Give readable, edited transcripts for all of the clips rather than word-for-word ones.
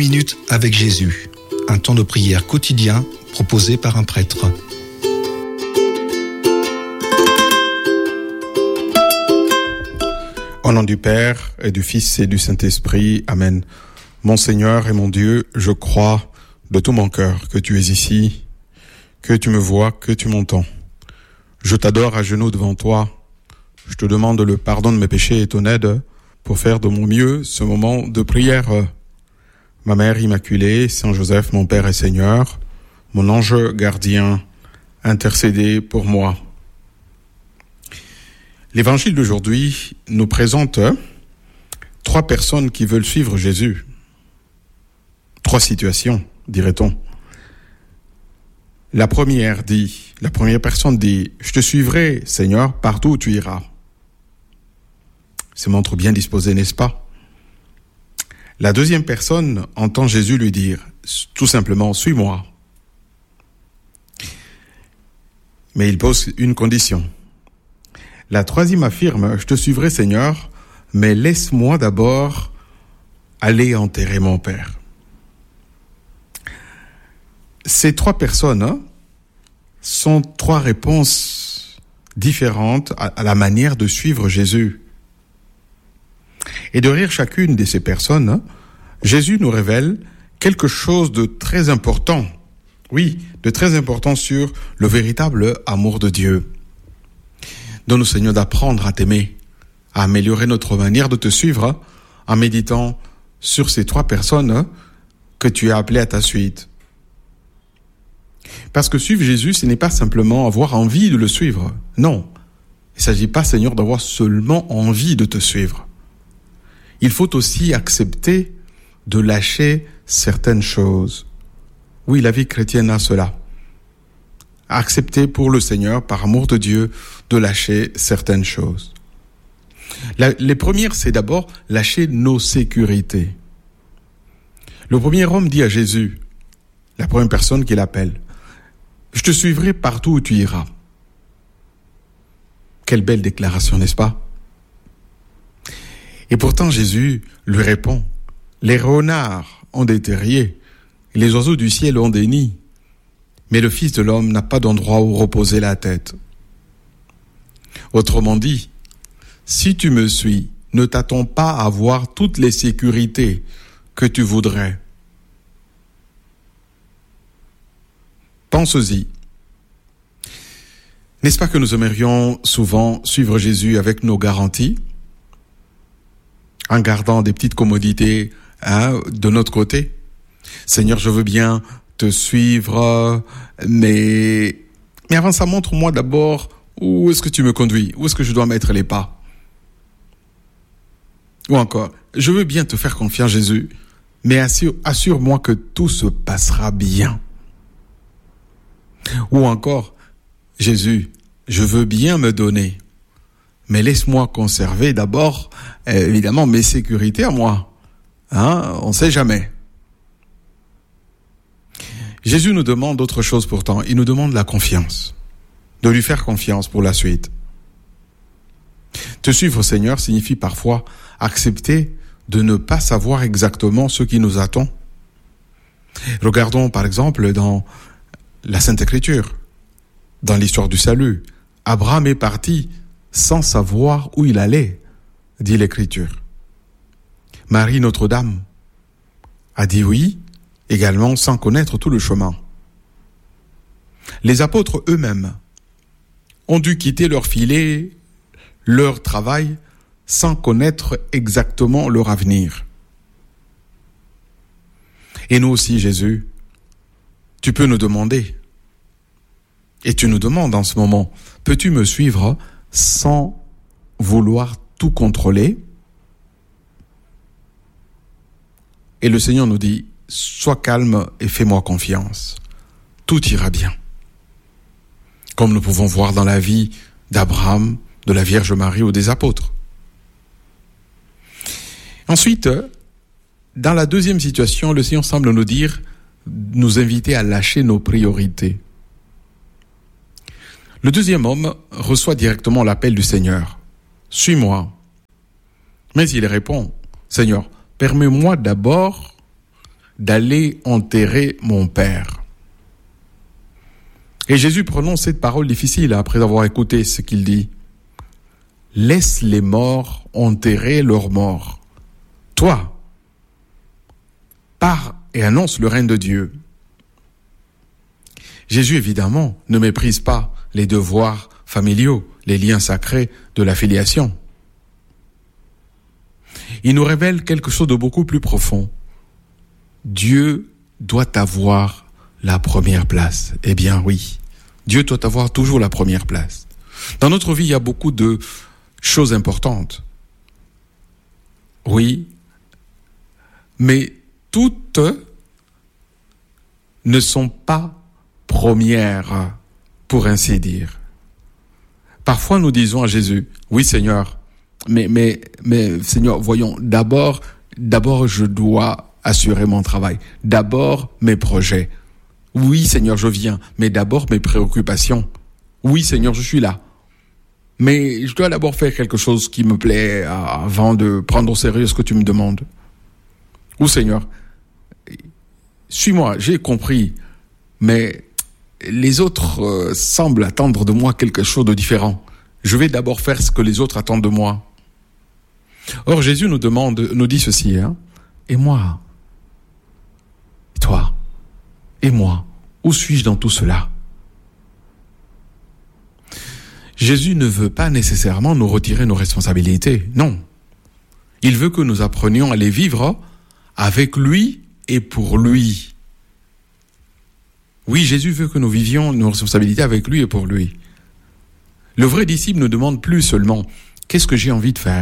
minutes avec Jésus, un temps de prière quotidien proposé par un prêtre. Au nom du Père et du Fils et du Saint-Esprit, Amen. Mon Seigneur et mon Dieu, je crois de tout mon cœur que tu es ici, que tu me vois, que tu m'entends. Je t'adore à genoux devant toi. Je te demande le pardon de mes péchés et ton aide pour faire de mon mieux ce moment de prière. Ma Mère Immaculée, Saint Joseph, mon Père et Seigneur, mon ange gardien, intercédez pour moi. L'évangile d'aujourd'hui nous présente 3 personnes qui veulent suivre Jésus. 3 situations, dirait-on. La première personne dit, « Je te suivrai, Seigneur, partout où tu iras. » Se montre bien disposé, n'est-ce pas? La deuxième personne entend Jésus lui dire, tout simplement, « Suis-moi. » Mais il pose une condition. La troisième affirme, « Je te suivrai, Seigneur, mais laisse-moi d'abord aller enterrer mon père. » Ces 3 personnes sont 3 réponses différentes à la manière de suivre Jésus. Et derrière chacune de ces personnes, Jésus nous révèle quelque chose de très important. Oui, de très important sur le véritable amour de Dieu. Donne-nous, Seigneur, d'apprendre à t'aimer, à améliorer notre manière de te suivre en méditant sur ces 3 personnes que tu as appelées à ta suite. Parce que suivre Jésus, ce n'est pas simplement avoir envie de le suivre. Non, il ne s'agit pas, Seigneur, d'avoir seulement envie de te suivre. Il faut aussi accepter de lâcher certaines choses. Oui, la vie chrétienne a cela. Accepter pour le Seigneur, par amour de Dieu, de lâcher certaines choses. Les premières, c'est d'abord lâcher nos sécurités. Le premier homme dit à Jésus, la première personne qu'il appelle, « Je te suivrai partout où tu iras. » Quelle belle déclaration, n'est-ce pas? Et pourtant, Jésus lui répond, « Les renards ont des terriers, les oiseaux du ciel ont des nids, mais le Fils de l'homme n'a pas d'endroit où reposer la tête. » Autrement dit, si tu me suis, ne t'attends pas à avoir toutes les sécurités que tu voudrais. Pense-y. N'est-ce pas que nous aimerions souvent suivre Jésus avec nos garanties, en gardant des petites commodités de notre côté? Seigneur, je veux bien te suivre, mais avant ça, montre-moi d'abord où est-ce que tu me conduis, où est-ce que je dois mettre les pas. Ou encore, je veux bien te faire confiance, Jésus, mais assure-moi que tout se passera bien. Ou encore, Jésus, je veux bien me donner, mais laisse-moi conserver d'abord, évidemment, mes sécurités à moi. On ne sait jamais. Jésus nous demande autre chose pourtant. Il nous demande la confiance, de lui faire confiance pour la suite. Te suivre, Seigneur, signifie parfois accepter de ne pas savoir exactement ce qui nous attend. Regardons par exemple dans la Sainte Écriture, dans l'histoire du salut. Abraham est parti sans savoir où il allait, dit l'Écriture. Marie Notre-Dame a dit oui, également sans connaître tout le chemin. Les apôtres eux-mêmes ont dû quitter leur filet, leur travail, sans connaître exactement leur avenir. Et nous aussi, Jésus, tu peux nous demander, et tu nous demandes en ce moment, peux-tu me suivre sans vouloir tout contrôler? Et le Seigneur nous dit, sois calme et fais-moi confiance. Tout ira bien. Comme nous pouvons voir dans la vie d'Abraham, de la Vierge Marie ou des apôtres. Ensuite, dans la deuxième situation, le Seigneur semble nous inviter à lâcher nos priorités. Le deuxième homme reçoit directement l'appel du Seigneur. « Suis-moi ». Mais il répond « Seigneur, permets-moi d'abord d'aller enterrer mon père. Et Jésus prononce cette parole difficile après avoir écouté ce qu'il dit. Laisse les morts enterrer leurs morts. Toi, pars et annonce le règne de Dieu. Jésus, évidemment, ne méprise pas les devoirs familiaux, les liens sacrés de la filiation. Il nous révèle quelque chose de beaucoup plus profond. Dieu doit avoir la première place. Eh bien oui, Dieu doit avoir toujours la première place. Dans notre vie, il y a beaucoup de choses importantes. Oui, mais toutes ne sont pas premières, pour ainsi dire. Parfois, nous disons à Jésus, oui Seigneur, mais Seigneur, voyons, d'abord, je dois assurer mon travail. D'abord, mes projets. Oui Seigneur, je viens, mais d'abord mes préoccupations. Oui Seigneur, je suis là. Mais je dois d'abord faire quelque chose qui me plaît avant de prendre au sérieux ce que tu me demandes. Ou Seigneur, suis-moi, j'ai compris, mais les autres semblent attendre de moi quelque chose de différent. Je vais d'abord faire ce que les autres attendent de moi. Or, Jésus nous dit ceci, et moi, et toi, et moi, où suis-je dans tout cela? Jésus ne veut pas nécessairement nous retirer nos responsabilités, non. Il veut que nous apprenions à les vivre avec lui et pour lui. Oui, Jésus veut que nous vivions nos responsabilités avec lui et pour lui. Le vrai disciple ne demande plus seulement « qu'est-ce que j'ai envie de faire ?»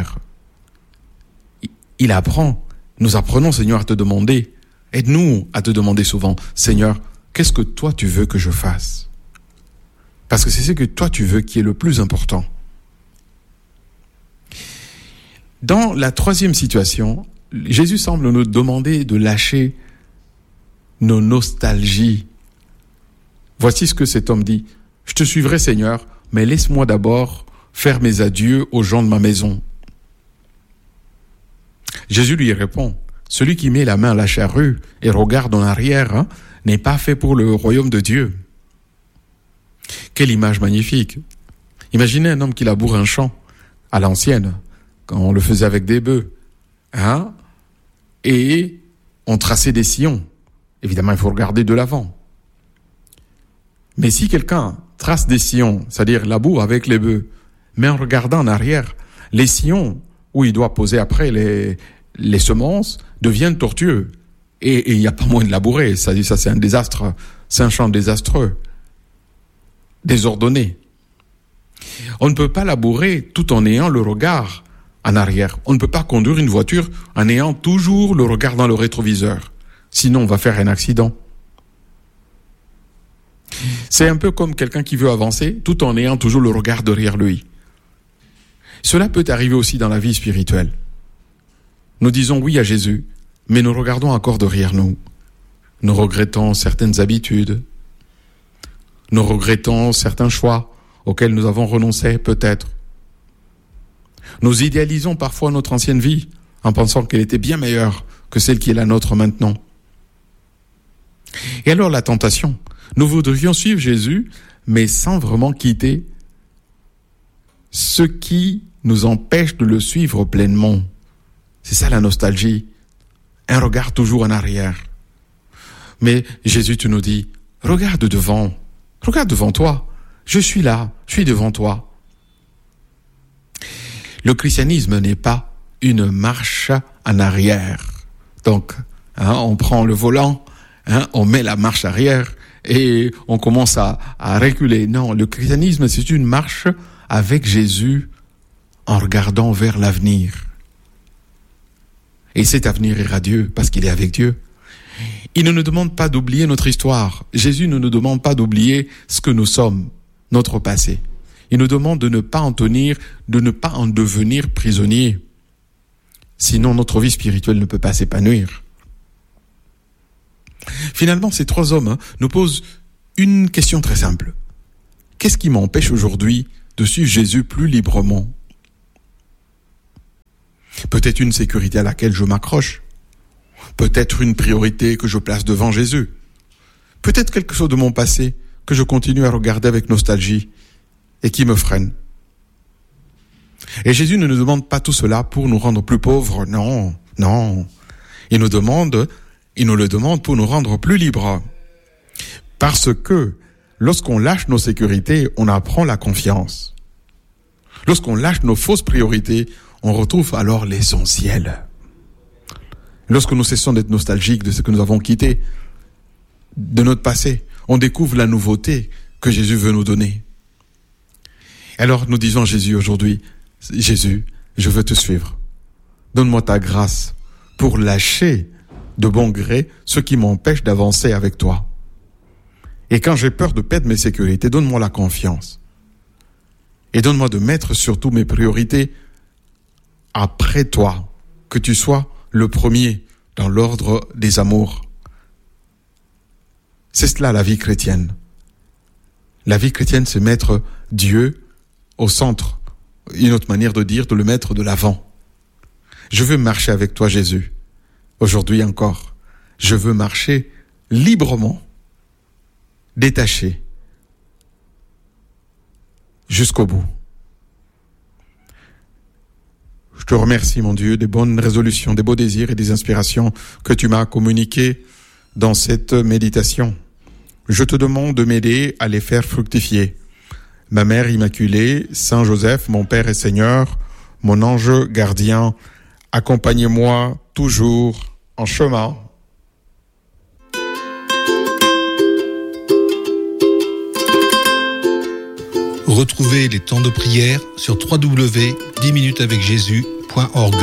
Il apprend. Nous apprenons, Seigneur, à te demander. Aide-nous à te demander souvent « Seigneur, qu'est-ce que toi tu veux que je fasse ?» Parce que c'est ce que toi tu veux qui est le plus important. Dans la troisième situation, Jésus semble nous demander de lâcher nos nostalgies. Voici ce que cet homme dit. « Je te suivrai, Seigneur, mais laisse-moi d'abord faire mes adieux aux gens de ma maison. » Jésus lui répond, « Celui qui met la main à la charrue et regarde en arrière n'est pas fait pour le royaume de Dieu. » Quelle image magnifique. Imaginez un homme qui laboure un champ à l'ancienne, quand on le faisait avec des bœufs, et on traçait des sillons. Évidemment, il faut regarder de l'avant. Mais si quelqu'un trace des sillons, c'est-à-dire laboure avec les bœufs, mais en regardant en arrière, les sillons où il doit poser après les semences deviennent tortueux. Et il n'y a pas moyen de labourer. Ça c'est un désastre. C'est un champ désastreux. Désordonné. On ne peut pas labourer tout en ayant le regard en arrière. On ne peut pas conduire une voiture en ayant toujours le regard dans le rétroviseur. Sinon, on va faire un accident. C'est un peu comme quelqu'un qui veut avancer tout en ayant toujours le regard derrière lui. Cela peut arriver aussi dans la vie spirituelle. Nous disons oui à Jésus, mais nous regardons encore derrière nous. Nous regrettons certaines habitudes. Nous regrettons certains choix auxquels nous avons renoncé peut-être. Nous idéalisons parfois notre ancienne vie en pensant qu'elle était bien meilleure que celle qui est la nôtre maintenant. Et alors la tentation, nous voudrions suivre Jésus, mais sans vraiment quitter ce qui nous empêche de le suivre pleinement. C'est ça la nostalgie, un regard toujours en arrière. Mais Jésus, tu nous dis, regarde devant toi, je suis là, je suis devant toi. Le christianisme n'est pas une marche en arrière. Donc, on prend le volant, on met la marche arrière et on commence à reculer. Non, le christianisme, c'est une marche avec Jésus en regardant vers l'avenir. Et cet avenir est radieux parce qu'il est avec Dieu. Il ne nous demande pas d'oublier notre histoire. Jésus ne nous demande pas d'oublier ce que nous sommes, notre passé. Il nous demande de ne pas en devenir prisonnier. Sinon, notre vie spirituelle ne peut pas s'épanouir. Finalement, ces trois hommes nous posent une question très simple. Qu'est-ce qui m'empêche aujourd'hui de suivre Jésus plus librement ? Peut-être une sécurité à laquelle je m'accroche. peut-être une priorité que je place devant Jésus, peut-être quelque chose de mon passé que je continue à regarder avec nostalgie et qui me freine. Et Jésus ne nous demande pas tout cela pour nous rendre plus pauvres, non. Il nous le demande pour nous rendre plus libres. Parce que lorsqu'on lâche nos sécurités, on apprend la confiance. Lorsqu'on lâche nos fausses priorités, on retrouve alors l'essentiel. Lorsque nous cessons d'être nostalgiques de ce que nous avons quitté, de notre passé, on découvre la nouveauté que Jésus veut nous donner. Alors nous disons à Jésus aujourd'hui, Jésus, je veux te suivre. Donne-moi ta grâce pour lâcher de bon gré ce qui m'empêche d'avancer avec toi. Et quand j'ai peur de perdre mes sécurités, donne-moi la confiance. Et donne-moi de mettre surtout mes priorités après toi, que tu sois le premier dans l'ordre des amours. C'est cela la vie chrétienne. La vie chrétienne, c'est mettre Dieu au centre. Une autre manière de dire, de le mettre de l'avant. Je veux marcher avec toi, Jésus. Aujourd'hui encore, je veux marcher librement, détaché, jusqu'au bout. Je te remercie, mon Dieu, des bonnes résolutions, des beaux désirs et des inspirations que tu m'as communiquées dans cette méditation. Je te demande de m'aider à les faire fructifier. Ma mère immaculée, Saint Joseph, mon Père et Seigneur, mon ange gardien, accompagnez-moi toujours en chemin. Retrouvez les temps de prière sur www.10minutesavecjésus.org.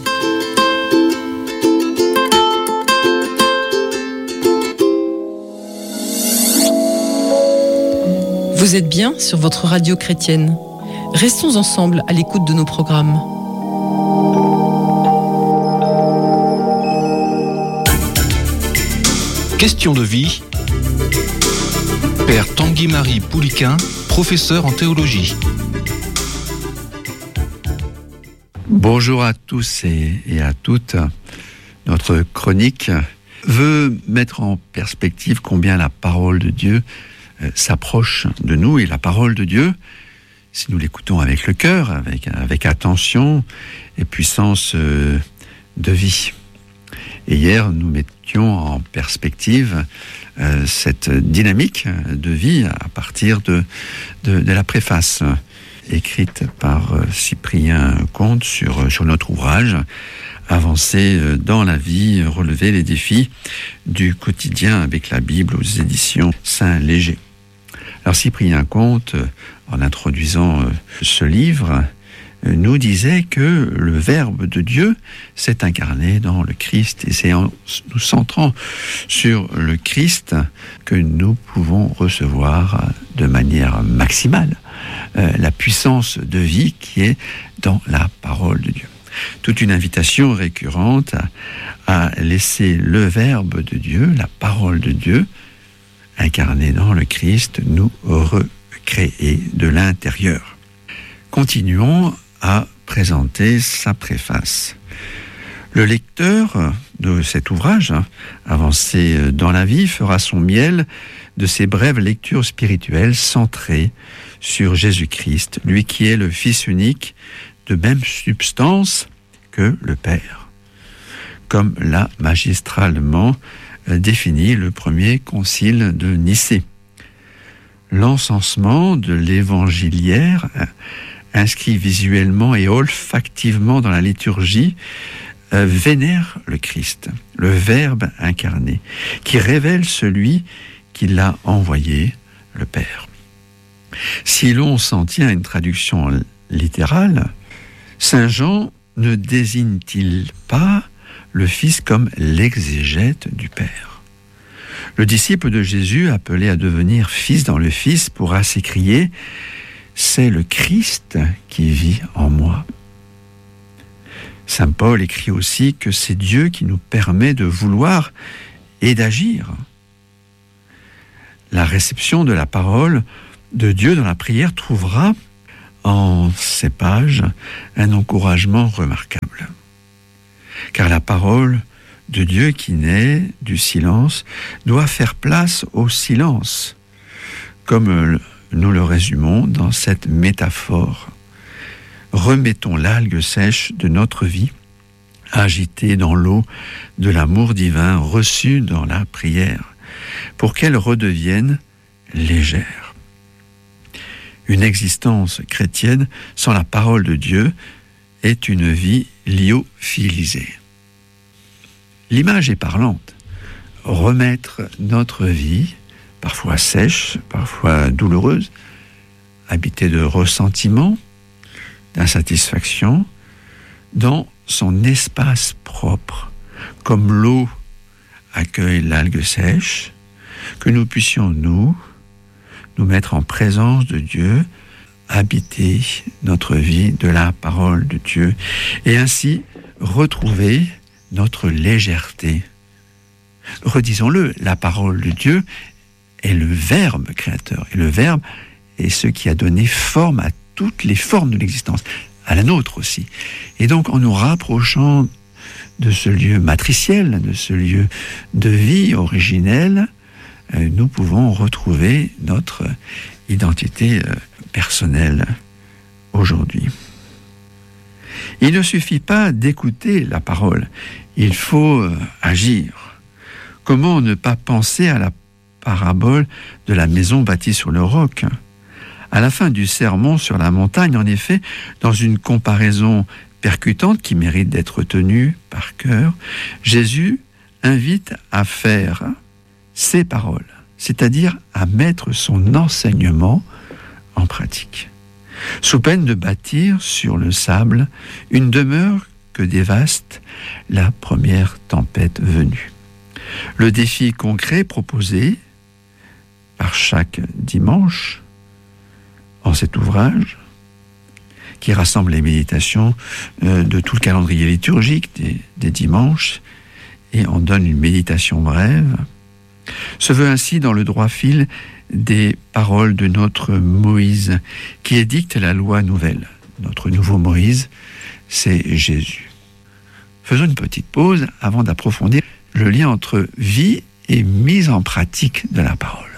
Vous êtes bien sur votre radio chrétienne. Restons ensemble à l'écoute de nos programmes. Question de vie. Père Tanguy-Marie Pouliquin, professeur en théologie. Bonjour à tous et à toutes. Notre chronique veut mettre en perspective combien la parole de Dieu s'approche de nous, et la parole de Dieu, si nous l'écoutons avec le cœur, avec attention et puissance de vie. Et hier, nous mettions en perspective cette dynamique de vie à partir de la préface écrite par Cyprien Comte sur notre ouvrage Avancer dans la vie, relever les défis du quotidien avec la Bible aux éditions Saint-Léger. Alors Cyprien Comte, en introduisant ce livre, nous disait que le Verbe de Dieu s'est incarné dans le Christ, et c'est en nous centrant sur le Christ que nous pouvons recevoir de manière maximale la puissance de vie qui est dans la parole de Dieu. Toute une invitation récurrente à laisser le Verbe de Dieu, la parole de Dieu, incarné dans le Christ, nous recréer de l'intérieur. Continuons à présenter sa préface. Le lecteur de cet ouvrage, Avancer dans la vie, fera son miel de ces brèves lectures spirituelles centrées sur Jésus-Christ, lui qui est le Fils unique de même substance que le Père, comme l'a magistralement défini le premier concile de Nicée. L'encensement de l'évangiliaire, inscrit visuellement et olfactivement dans la liturgie, vénère le Christ, le Verbe incarné, qui révèle celui qui l'a envoyé, le Père. Si l'on s'en tient à une traduction littérale, Saint Jean ne désigne-t-il pas le Fils comme l'exégète du Père? Le disciple de Jésus, appelé à devenir fils dans le Fils, pourra s'écrier « C'est le Christ qui vit en moi ». Saint Paul écrit aussi que c'est Dieu qui nous permet de vouloir et d'agir. La réception de la parole de Dieu dans la prière trouvera en ces pages un encouragement remarquable. Car la parole de Dieu qui naît du silence doit faire place au silence, comme nous le résumons dans cette métaphore. Remettons l'algue sèche de notre vie, agitée dans l'eau de l'amour divin reçu dans la prière, pour qu'elle redevienne légère. Une existence chrétienne sans la parole de Dieu est une vie lyophilisée. L'image est parlante. Remettre notre vie, parfois sèche, parfois douloureuse, habitée de ressentiments, d'insatisfaction, dans son espace propre, comme l'eau accueille l'algue sèche, que nous puissions nous mettre en présence de Dieu, habiter notre vie de la parole de Dieu, et ainsi retrouver notre légèreté. Redisons-le, la parole de Dieu est le Verbe créateur, et le Verbe est ce qui a donné forme à toutes les formes de l'existence, à la nôtre aussi. Et donc, en nous rapprochant de ce lieu matriciel, de ce lieu de vie originel, nous pouvons retrouver notre identité personnelle aujourd'hui. Il ne suffit pas d'écouter la parole, il faut agir. Comment ne pas penser à la parabole de la maison bâtie sur le roc ? À la fin du sermon sur la montagne, en effet, dans une comparaison percutante qui mérite d'être tenue par cœur, Jésus invite à faire ses paroles, c'est-à-dire à mettre son enseignement en pratique, sous peine de bâtir sur le sable une demeure que dévaste la première tempête venue. Le défi concret proposé par chaque dimanche en cet ouvrage, qui rassemble les méditations de tout le calendrier liturgique des dimanches et en donne une méditation brève, se veut ainsi dans le droit fil des paroles de notre Moïse, qui édicte la loi nouvelle. Notre nouveau Moïse, c'est Jésus. Faisons une petite pause avant d'approfondir le lien entre vie et mise en pratique de la parole.